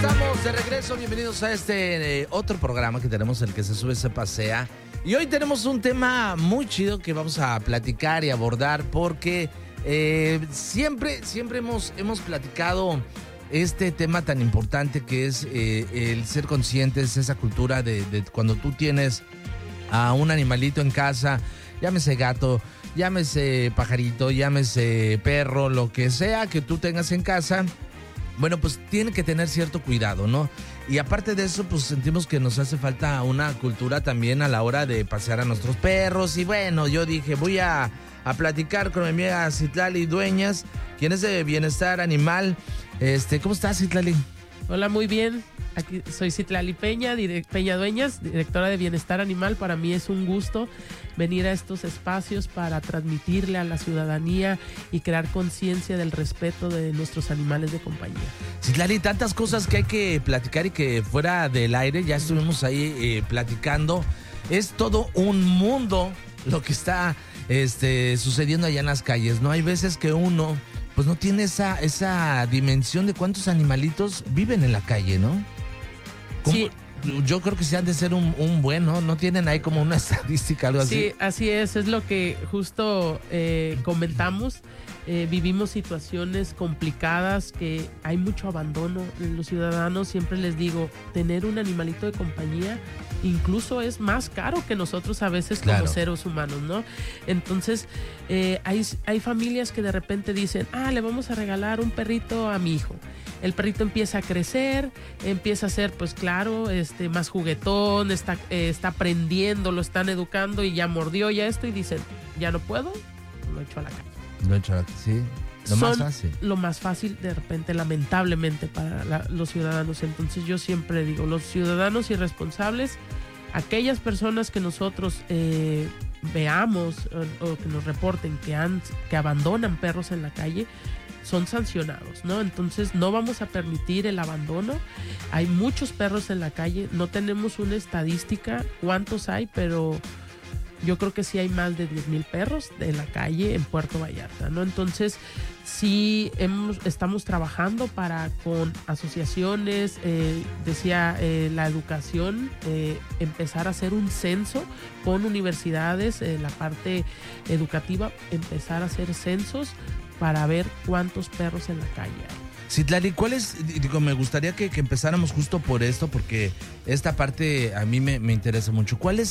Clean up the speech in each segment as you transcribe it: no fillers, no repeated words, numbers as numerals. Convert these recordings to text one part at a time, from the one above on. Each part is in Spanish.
Estamos de regreso, bienvenidos a este otro programa que tenemos, el que se sube se pasea. Y hoy tenemos un tema muy chido que vamos a platicar y abordar porque siempre hemos platicado este tema tan importante que es el ser conscientes, esa cultura de cuando tú tienes a un animalito en casa, llámese gato, llámese pajarito, llámese perro, lo que sea que tú tengas en casa. Bueno, pues tiene que tener cierto cuidado, ¿no? Y aparte de eso, pues sentimos que nos hace falta una cultura también a la hora de pasear a nuestros perros. Y bueno, yo dije, voy a platicar con mi amiga Citlali Dueñas, quien es de Bienestar Animal. ¿Cómo estás, Citlali? Hola, muy bien. Aquí soy Citlali Peña Dueñas, directora de Bienestar Animal. Para mí es un gusto venir a estos espacios para transmitirle a la ciudadanía y crear conciencia del respeto de nuestros animales de compañía. Citlali, tantas cosas que hay que platicar y que fuera del aire ya estuvimos ahí platicando. Es todo un mundo lo que está sucediendo allá en las calles, ¿no? Hay veces que uno pues no tiene esa dimensión de cuántos animalitos viven en la calle, ¿no? Sí. Yo creo que se han de ser un buen, ¿no? ¿No tienen ahí como una estadística, algo así? Sí, así es lo que justo comentamos. Vivimos situaciones complicadas, que hay mucho abandono. Los ciudadanos, siempre les digo, tener un animalito de compañía incluso es más caro que nosotros a veces como seres humanos, ¿no? Entonces, hay familias que de repente dicen, le vamos a regalar un perrito a mi hijo. El perrito empieza a crecer, empieza a ser, pues claro, más juguetón, está aprendiendo, lo están educando y ya mordió ya esto y dicen, ya no puedo, lo echo a la calle. Sí, más fácil. Lo más fácil de repente, lamentablemente, para los ciudadanos. Entonces yo siempre digo, los ciudadanos irresponsables, aquellas personas que nosotros veamos o que nos reporten que abandonan perros en la calle, son sancionados, ¿no? Entonces no vamos a permitir el abandono. Hay muchos perros en la calle, no tenemos una estadística cuántos hay, pero yo creo que sí hay más de 10,000 perros en la calle en Puerto Vallarta, ¿no? Entonces sí estamos trabajando con asociaciones, la educación, empezar a hacer un censo con universidades, la parte educativa, empezar a hacer censos para ver cuántos perros en la calle hay. Citlali, me gustaría que empezáramos justo por esto, porque esta parte a mí me interesa mucho. ¿Cuáles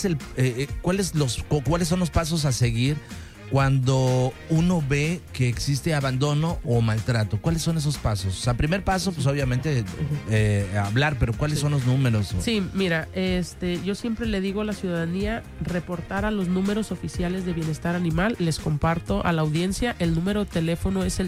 son los pasos a seguir cuando uno ve que existe abandono o maltrato? ¿Cuáles son esos pasos? O sea, primer paso, pues obviamente hablar, pero ¿cuáles son los números? Sí, mira, yo siempre le digo a la ciudadanía reportar a los números oficiales de Bienestar Animal. Les comparto a la audiencia, el número de teléfono es el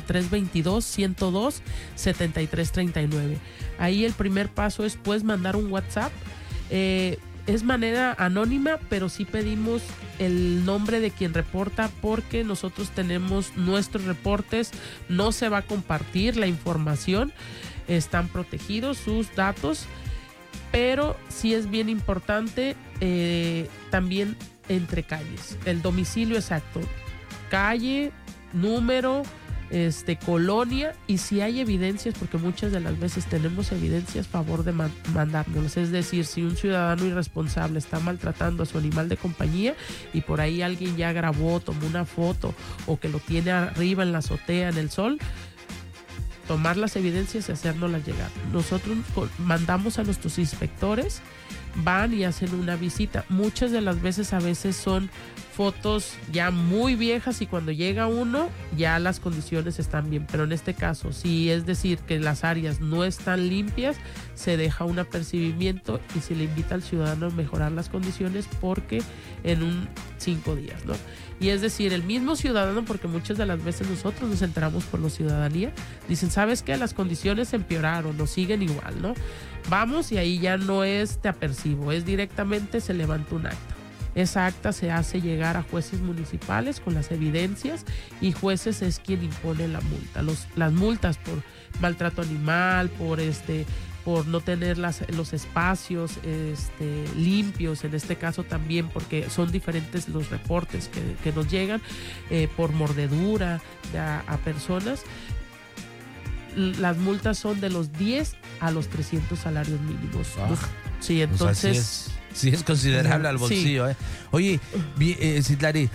322-102-7339. Ahí el primer paso es, puedes mandar un WhatsApp. Es manera anónima, pero sí pedimos el nombre de quien reporta, porque nosotros tenemos nuestros reportes, no se va a compartir la información, están protegidos sus datos, pero sí es bien importante también entre calles, el domicilio exacto, calle, número, colonia, y si hay evidencias, porque muchas de las veces tenemos evidencias, favor de mandárnoslas. Es decir, si un ciudadano irresponsable está maltratando a su animal de compañía y por ahí alguien ya grabó, tomó una foto, o que lo tiene arriba en la azotea en el sol, tomar las evidencias y hacérnoslas llegar. Nosotros mandamos a nuestros inspectores, van y hacen una visita. Muchas de las veces, a veces son fotos ya muy viejas y cuando llega uno ya las condiciones están bien, pero en este caso, si es decir que las áreas no están limpias, se deja un apercibimiento y se le invita al ciudadano a mejorar las condiciones, porque en 5 días, ¿no? Y es decir, el mismo ciudadano, porque muchas de las veces nosotros nos enteramos por la ciudadanía, dicen, ¿sabes qué? Las condiciones empeoraron, no siguen igual, ¿no? Vamos, y ahí ya no es te apercibo, es directamente se levanta un acta. Esa acta se hace llegar a jueces municipales con las evidencias, y jueces es quien impone la multa. Las multas por maltrato animal, por no tener los espacios limpios, en este caso también, porque son diferentes los reportes que nos llegan, por mordedura a personas. las multas son de los 10 a los 300 salarios mínimos. Sí, entonces... sí es considerable al bolsillo, sí. Oye, Citlali,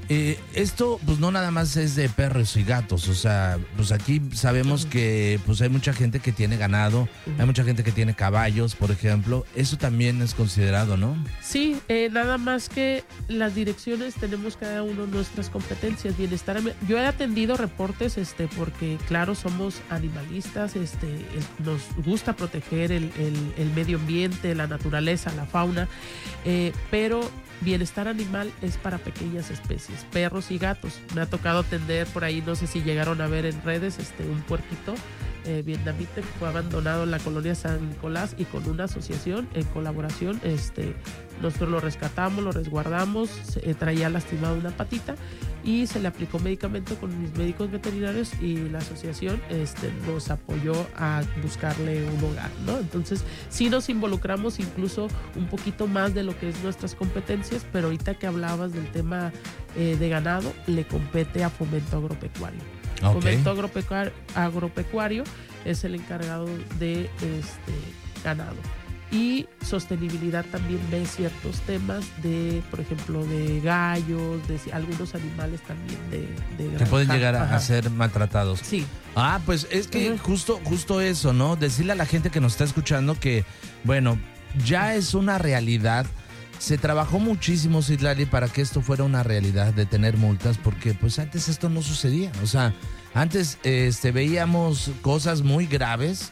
esto pues no nada más es de perros y gatos, o sea, pues aquí sabemos que pues hay mucha gente que tiene ganado, hay mucha gente que tiene caballos, por ejemplo, eso también es considerado, ¿no? Sí, nada más que las direcciones tenemos cada uno nuestras competencias, bienestar. Yo he atendido reportes, porque claro, somos animalistas, nos gusta proteger el medio ambiente, la naturaleza, la fauna, pero bienestar animal es para pequeñas especies, perros y gatos. Me ha tocado atender por ahí, no sé si llegaron a ver en redes, un puerquito vietnamita que fue abandonado en la colonia San Nicolás, y con una asociación en colaboración, nosotros lo rescatamos, lo resguardamos, traía lastimada una patita y se le aplicó medicamento con mis médicos veterinarios, y la asociación nos apoyó a buscarle un hogar, ¿no? Entonces sí nos involucramos incluso un poquito más de lo que es nuestras competencias, pero ahorita que hablabas del tema de ganado, le compete a Fomento Agropecuario. Okay. Fomento Agropecuario es el encargado de ganado. Y sostenibilidad también ve ciertos temas de, por ejemplo, de gallos, de algunos animales también de granja. Que pueden llegar a ser maltratados. Sí. Pues es que justo eso, ¿no? Decirle a la gente que nos está escuchando que, bueno, ya es una realidad. Se trabajó muchísimo, Citlali, para que esto fuera una realidad de tener multas, porque pues antes esto no sucedía. O sea, antes veíamos cosas muy graves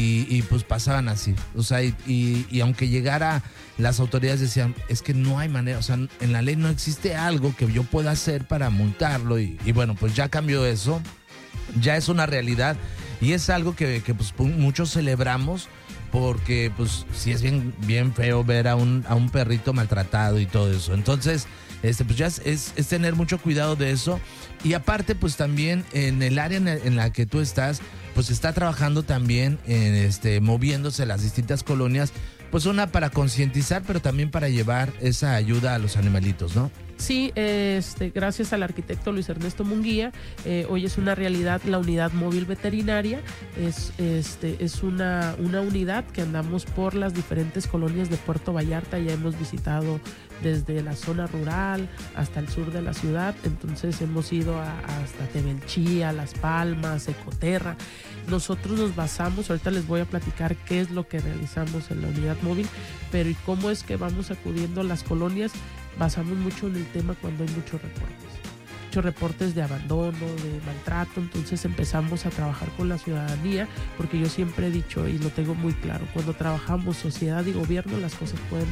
y pues pasaban así. O sea, y aunque llegara, las autoridades decían, es que no hay manera, o sea, en la ley no existe algo que yo pueda hacer para multarlo. Y bueno, pues ya cambió eso, ya es una realidad y es algo que pues muchos celebramos. Porque pues sí es bien feo ver a un perrito maltratado y todo eso. Entonces, pues ya es tener mucho cuidado de eso. Y aparte, pues también en el área en la que tú estás, pues está trabajando también moviéndose las distintas colonias, pues una para concientizar, pero también para llevar esa ayuda a los animalitos, ¿no? Sí, gracias al arquitecto Luis Ernesto Munguía, hoy es una realidad la unidad móvil veterinaria. Es una unidad que andamos por las diferentes colonias de Puerto Vallarta. Ya hemos visitado desde la zona rural hasta el sur de la ciudad, entonces hemos ido hasta Tebelchía, Las Palmas, Ecoterra. Nosotros nos basamos, ahorita les voy a platicar qué es lo que realizamos en la unidad móvil, pero y cómo es que vamos acudiendo a las colonias. Basamos mucho en el tema cuando hay muchos reportes de abandono, de maltrato. Entonces empezamos a trabajar con la ciudadanía, porque yo siempre he dicho y lo tengo muy claro, cuando trabajamos sociedad y gobierno las cosas pueden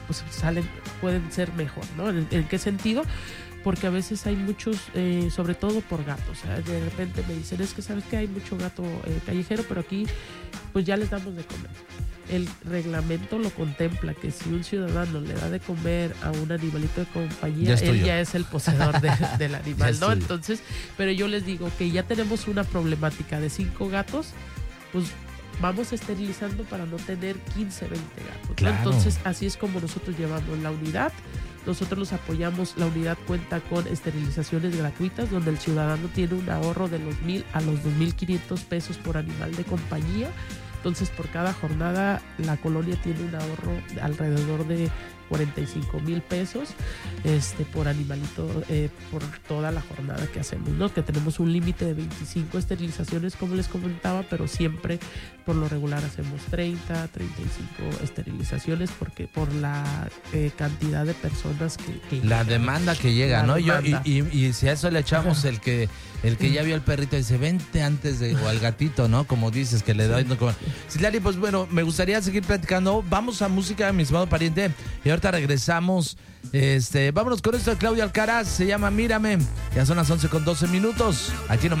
pueden ser mejor, ¿no? ¿En qué sentido? Porque a veces hay muchos, sobre todo por gatos, de repente me dicen, es que sabes que hay mucho gato callejero, pero aquí pues ya les damos de comer. El reglamento lo contempla, que si un ciudadano le da de comer a un animalito de compañía, él ya es el poseedor del animal, ¿no? Entonces, pero yo les digo que ya tenemos una problemática de 5 gatos, pues vamos esterilizando para no tener 15, 20 gatos, ¿no? Claro. Entonces, así es como nosotros llevamos la unidad. Nosotros los apoyamos, la unidad cuenta con esterilizaciones gratuitas, donde el ciudadano tiene un ahorro de los 1,000 a los 2,500 pesos por animal de compañía. Entonces, por cada jornada, la colonia tiene un ahorro de alrededor de 45,000 pesos por animalito, por toda la jornada que hacemos, ¿no? Que tenemos un límite de 25 esterilizaciones, como les comentaba, pero siempre por lo regular hacemos 30, 35 esterilizaciones, porque por la cantidad de personas que la llegan, demanda que llega, ¿no? Y si a eso le echamos el que ya vio al perrito y dice, vente antes o al gatito, ¿no? Como dices, que le doy. Citlali, pues bueno, me gustaría seguir platicando. Vamos a música, mi estimado pariente, y ahorita regresamos. Vámonos con esto de Claudia Alcaraz, se llama Mírame. Ya son las 11:12. Aquí nomás.